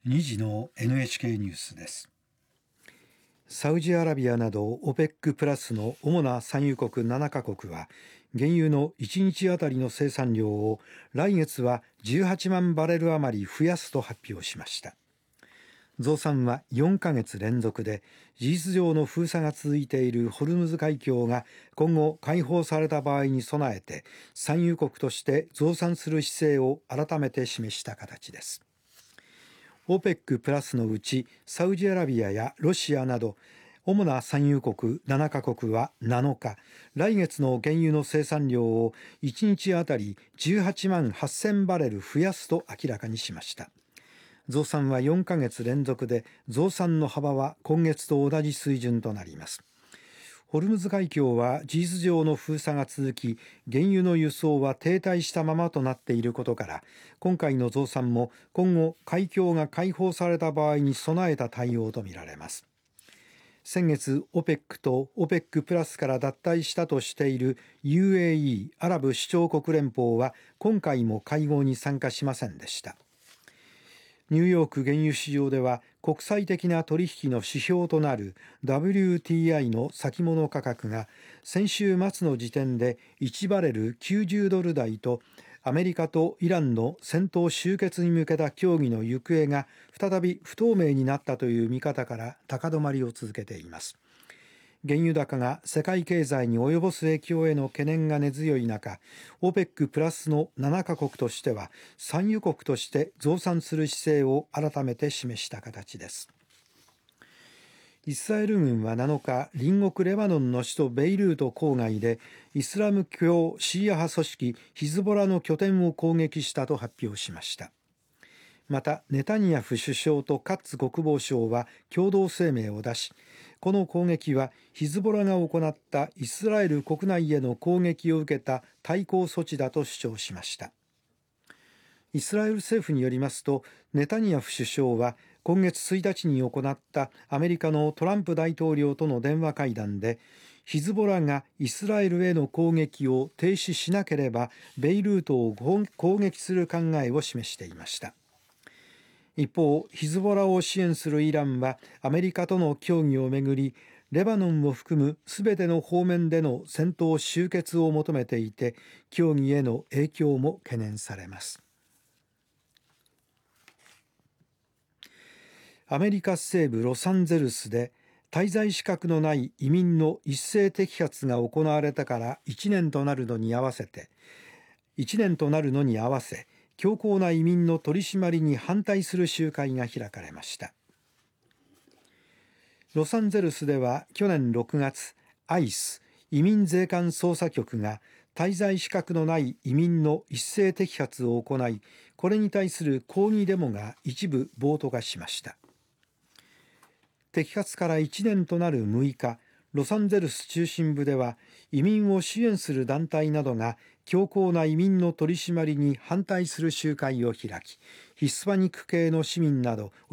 2時の NHK ニュースです。 サウジアラビアなど OPEC プラスの主な産油国7カ国は原油の1日あたりの生産量を来月は18万バレル余り増やすと発表しました。増産は4ヶ月連続で、事実上の封鎖が続いているホルムズ海峡が今後開放された場合に備えて産油国として増産する姿勢を改めて示した形です。OPEC プラスのうちサウジアラビアやロシアなど主な産油国7カ国は7日、来月の原油の生産量を1日あたり18万8000バレル増やすと明らかにしました。増産は4ヶ月連続で、増産の幅は今月と同じ水準となります。ホルムズ海峡は事実上の封鎖が続き、原油の輸送は停滞したままとなっていることから、今回の増産も今後海峡が開放された場合に備えた対応とみられます。先月 OPEC と OPEC プラスから脱退したとしている UAE アラブ首長国連邦は今回も会合に参加しませんでした。ニューヨーク原油市場では国際的な取引の指標となる WTI の先物価格が先週末の時点で1バレル90ドル台と、アメリカとイランの戦闘終結に向けた協議の行方が再び不透明になったという見方から高止まりを続けています。原油高が世界経済に及ぼす影響への懸念が根強い中、OPEC プラスの7カ国としては産油国として増産する姿勢を改めて示した形です。イスラエル軍は7日、隣国レバノンの首都ベイルート郊外でイスラム教シーア派組織ヒズボラの拠点を攻撃したと発表しました。またネタニヤフ首相とカッツ国防相は共同声明を出し、この攻撃はヒズボラが行ったイスラエル国内への攻撃を受けた対抗措置だと主張しました。イスラエル政府によりますと、ネタニヤフ首相は今月1日に行ったアメリカのトランプ大統領との電話会談で、ヒズボラがイスラエルへの攻撃を停止しなければベイルートを攻撃する考えを示していました。一方、ヒズボラを支援するイランはアメリカとの協議をめぐり、レバノンを含むすべての方面での戦闘終結を求めていて、協議への影響も懸念されます。アメリカ西部ロサンゼルスで滞在資格のない移民の一斉摘発が行われたから1年となるのに合わせ、強硬な移民の取り締まりに反対する集会が開かれました。ロサンゼルスでは去年6月、ICE 移民税関捜査局が滞在資格のない移民の一斉摘発を行い、これに対する抗議デモが一部暴徒化しました。摘発から1年となる6日、ロサンゼルス中心部では移民を支援する団体などが強硬な移民の取り締まりに反対する集会を開き、ヒスパニック系の市民など